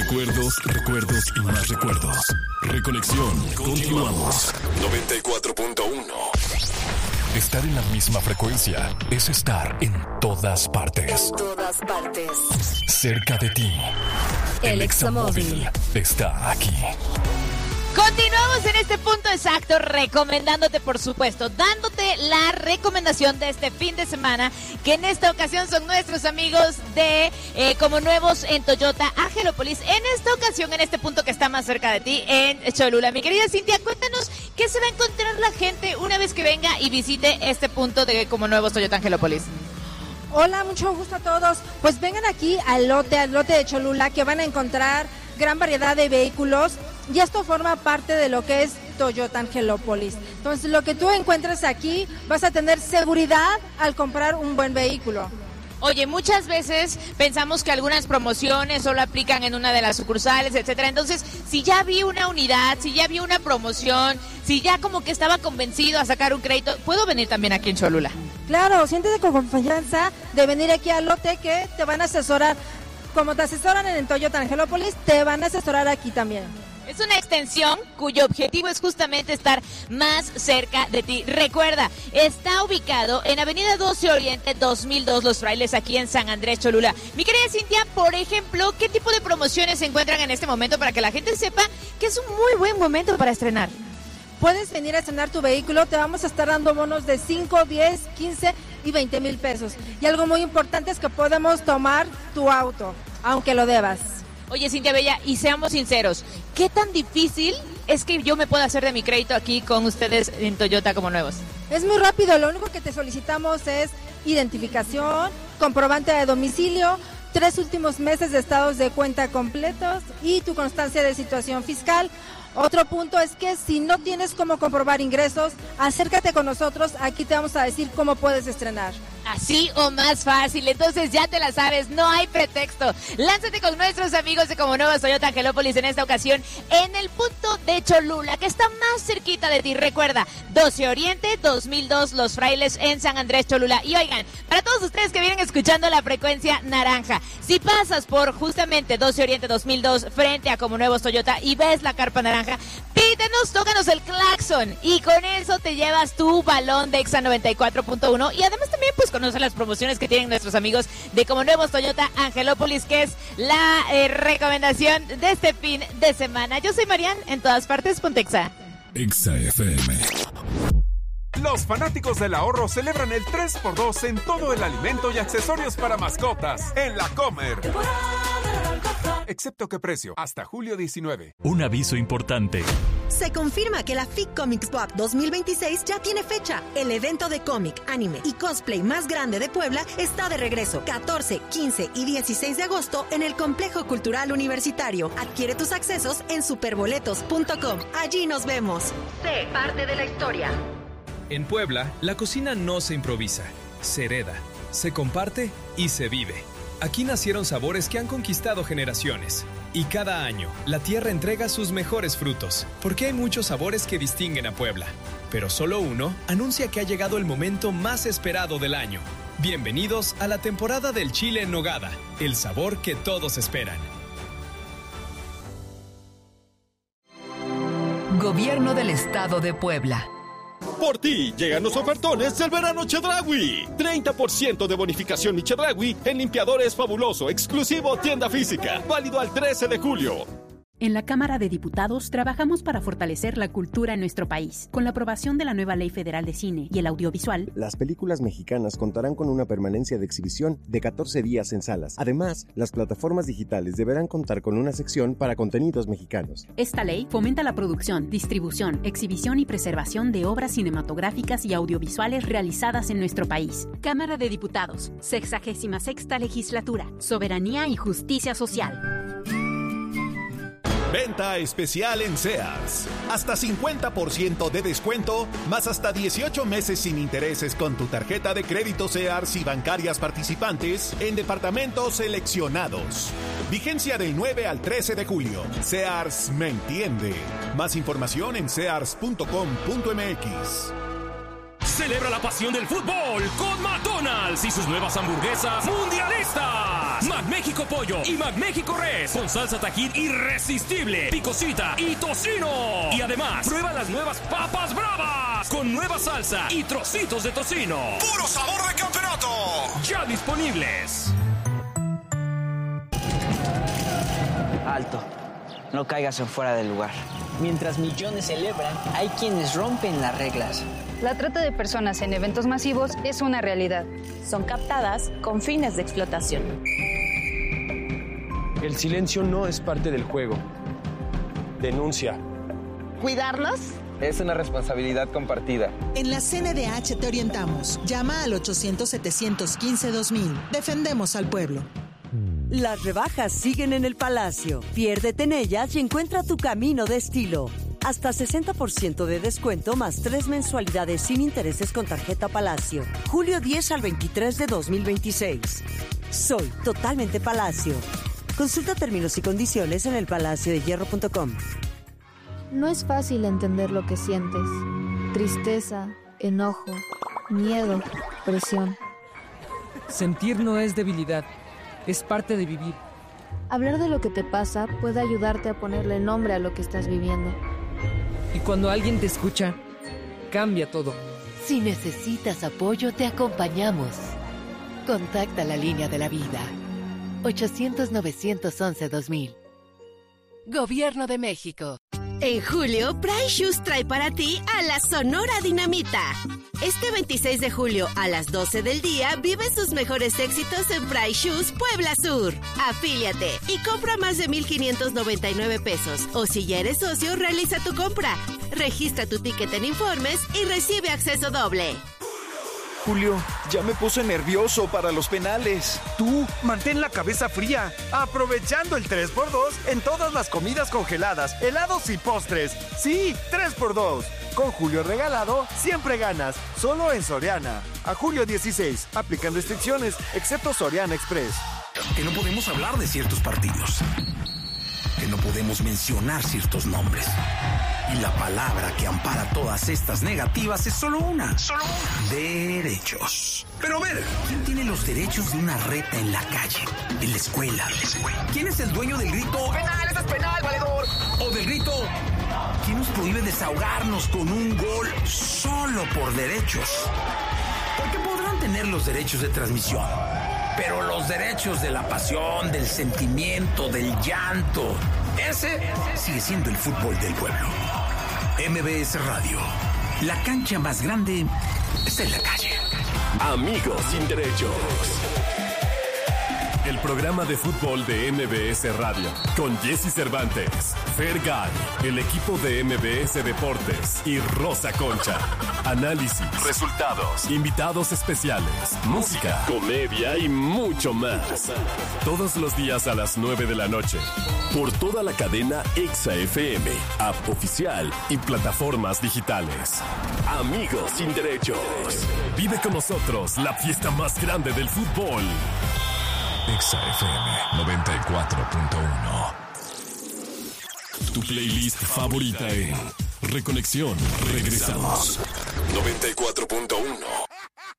Recuerdos y más recuerdos. Reconexión. Continuamos. 94.1. Estar en la misma frecuencia es estar en todas partes. En todas partes. Cerca de ti. El Examóvil está aquí. Continuamos en este punto exacto, recomendándote, por supuesto, dándote la recomendación de este fin de semana, que en esta ocasión son nuestros amigos de Como Nuevos en Toyota Angelópolis. En esta ocasión, en este punto que está más cerca de ti, en Cholula. Mi querida Cintia, cuéntanos qué se va a encontrar la gente una vez que venga y visite este punto de Como Nuevos Toyota Angelópolis. Hola, mucho gusto a todos. Pues vengan aquí al lote de Cholula, que van a encontrar gran variedad de vehículos. Y esto forma parte de lo que es Toyota Angelópolis. Entonces, lo que tú encuentres aquí, vas a tener seguridad al comprar un buen vehículo. Oye, muchas veces pensamos que algunas promociones solo aplican en una de las sucursales, etcétera. Entonces, si ya vi una unidad, si ya vi una promoción, si ya como que estaba convencido a sacar un crédito, ¿puedo venir también aquí en Cholula? Claro, siéntete con confianza de venir aquí al lote, que te van a asesorar. Como te asesoran en Toyota Angelópolis, te van a asesorar aquí también. Es una extensión cuyo objetivo es justamente estar más cerca de ti. Recuerda, está ubicado en Avenida 12 Oriente 2002 Los Frailes, aquí en San Andrés Cholula. Mi querida Cintia, por ejemplo, ¿qué tipo de promociones se encuentran en este momento para que la gente sepa que es un muy buen momento para estrenar? Puedes venir a estrenar tu vehículo, te vamos a estar dando bonos de 5, 10, 15 y 20 mil pesos. Y algo muy importante es que podemos tomar tu auto, aunque lo debas. Oye, Cintia Bella, y seamos sinceros, ¿qué tan difícil es que yo me pueda hacer de mi crédito aquí con ustedes en Toyota Como Nuevos? Es muy rápido, lo único que te solicitamos es identificación, comprobante de domicilio, 3 últimos meses de estados de cuenta completos y tu constancia de situación fiscal. Otro punto es que si no tienes cómo comprobar ingresos, acércate con nosotros, aquí te vamos a decir cómo puedes estrenar. Así o más fácil, entonces ya te la sabes, no hay pretexto. Lánzate con nuestros amigos de Como Nuevos Toyota Angelópolis en esta ocasión en el punto de Cholula, que está más cerquita de ti. Recuerda, 12 Oriente 2002 Los Frailes en San Andrés Cholula. Y oigan, para todos ustedes que vienen escuchando la frecuencia naranja, si pasas por justamente 12 Oriente 2002 frente a Como Nuevos Toyota y ves la carpa naranja, pítenos, tócanos el claxon y con eso te llevas tu balón de Exa 94.1 y además también pues conoce las promociones que tienen nuestros amigos de Como Nuevos Toyota Angelópolis, que es la recomendación de este fin de semana. Yo soy Marian, en todas partes, ponte Exa. Exa FM. Los fanáticos del ahorro celebran el 3x2 en todo el alimento y accesorios para mascotas en La Comer. Excepto que precio, hasta julio 19. Un aviso importante. Se confirma que la FIC Comics Pop 2026 ya tiene fecha. El evento de cómic, anime y cosplay más grande de Puebla está de regreso 14, 15 y 16 de agosto en el Complejo Cultural Universitario. Adquiere tus accesos en superboletos.com. Allí nos vemos. Sé parte de la historia. En Puebla, la cocina no se improvisa, se hereda, se comparte y se vive. Aquí nacieron sabores que han conquistado generaciones. Y cada año, la tierra entrega sus mejores frutos, porque hay muchos sabores que distinguen a Puebla. Pero solo uno anuncia que ha llegado el momento más esperado del año. Bienvenidos a la temporada del chile en nogada, el sabor que todos esperan. Gobierno del Estado de Puebla. Por ti llegan los ofertones del verano Chedraui. 30% de bonificación y Chedraui en limpiadores fabuloso, exclusivo tienda física. Válido al 13 de julio. En la Cámara de Diputados trabajamos para fortalecer la cultura en nuestro país. Con la aprobación de la nueva Ley Federal de Cine y el Audiovisual, las películas mexicanas contarán con una permanencia de exhibición de 14 días en salas. Además, las plataformas digitales deberán contar con una sección para contenidos mexicanos. Esta ley fomenta la producción, distribución, exhibición y preservación de obras cinematográficas y audiovisuales realizadas en nuestro país. Cámara de Diputados, 66ª Legislatura, Soberanía y Justicia Social. Venta especial en Sears. Hasta 50% de descuento, más hasta 18 meses sin intereses con tu tarjeta de crédito Sears y bancarias participantes en departamentos seleccionados. Vigencia del 9 al 13 de julio. Sears me entiende. Más información en sears.com.mx. Celebra la pasión del fútbol con McDonald's y sus nuevas hamburguesas mundialistas. papas. McMéxico Pollo y McMéxico Res. Con salsa Tajín irresistible, picosita y tocino. Y además, prueba las nuevas papas bravas. Con nueva salsa y trocitos de tocino. ¡Puro sabor de campeonato! Ya disponibles. Alto. No caigas en fuera del lugar. Mientras millones celebran, hay quienes rompen las reglas. La trata de personas en eventos masivos es una realidad. Son captadas con fines de explotación. El silencio no es parte del juego. Denuncia. ¿Cuidarnos? Es una responsabilidad compartida. En la CNDH te orientamos. Llama al 800-715-2000. Defendemos al pueblo. Las rebajas siguen en el Palacio. Piérdete en ellas y encuentra tu camino de estilo. Hasta 60% de descuento más 3 mensualidades sin intereses con tarjeta Palacio. Julio 10 al 23 de 2026. Soy totalmente Palacio. Consulta términos y condiciones en elpalaciodehierro.com. No es fácil entender lo que sientes. Tristeza, enojo, miedo, presión. Sentir no es debilidad. Es parte de vivir. Hablar de lo que te pasa puede ayudarte a ponerle nombre a lo que estás viviendo. Y cuando alguien te escucha, cambia todo. Si necesitas apoyo, te acompañamos. Contacta la línea de la vida. 800-911-2000. Gobierno de México. En julio, Price Shoes trae para ti a la Sonora Dinamita. Este 26 de julio a las 12 del día vive sus mejores éxitos en Price Shoes Puebla Sur. Afíliate y compra más de 1,599 pesos. O si ya eres socio, realiza tu compra. Registra tu ticket en Informes y recibe acceso doble. Julio, ya me puse nervioso para los penales. Tú, mantén la cabeza fría, aprovechando el 3x2 en todas las comidas congeladas, helados y postres. Sí, 3x2. Con Julio regalado, siempre ganas. Solo en Soriana. A julio 16, aplican restricciones, excepto Soriana Express. Que no podemos hablar de ciertos partidos. Que no podemos mencionar ciertos nombres. Y la palabra que ampara todas estas negativas es solo una. Derechos. Pero a ver, ¿quién tiene los derechos de una reta en la calle, en la escuela? ¿Quién es el dueño del grito? ¡Penal, eso es penal, valedor! O del grito, ¿quién nos prohíbe desahogarnos con un gol solo por derechos? Porque podrán tener los derechos de transmisión, pero los derechos de la pasión, del sentimiento, del llanto, ese sigue siendo el fútbol del pueblo. MBS Radio, la cancha más grande está en la calle. Amigos sin derechos. El programa de fútbol de MBS Radio, con Jesse Cervantes, Fergay, el equipo de MBS Deportes y Rosa Concha. Análisis, resultados, invitados especiales, música, comedia y mucho más. Todos los días a las 9 de la noche, por toda la cadena Exa FM, app oficial y plataformas digitales. Amigos sin derechos. Vive con nosotros la fiesta más grande del fútbol. Exa FM 94.1. Tu playlist favorita en Reconexión. Regresamos. 94.1.